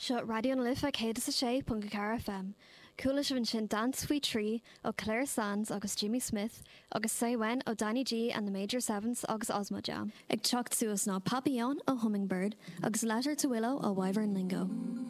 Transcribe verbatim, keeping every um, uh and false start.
Seo radio na lifa cé sa sé punca car F M. Coola se bhain sin dance faoi trí ó Claire Sands agus Jimmy Smith agus Saywen ó Danny G and the Major Sevens agus Osmo Jam. Ag teacht suas ná Papillon ó Hummingbird agus Letter to Willow ó Wyvern Lingo.